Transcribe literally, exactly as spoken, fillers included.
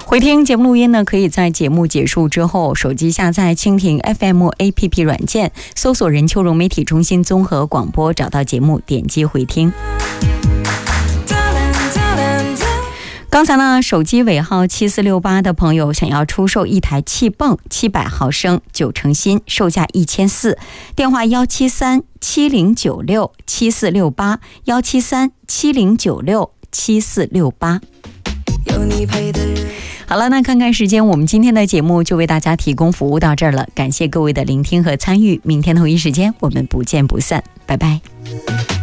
回听节目录音呢，可以在节目结束之后，手机下载蜻蜓 F M A P P 软件，搜索任秋荣媒体中心综合广播，找到节目，点击回听。刚才呢，手机尾号七四六八的朋友想要出售一台气泵七百毫升九成新，售价一千四，电话幺七三七零九六七四六八幺七三七零九六七四六八。好了，那看看时间，我们今天的节目就为大家提供服务到这儿了，感谢各位的聆听和参与，明天同一时间我们不见不散，拜拜。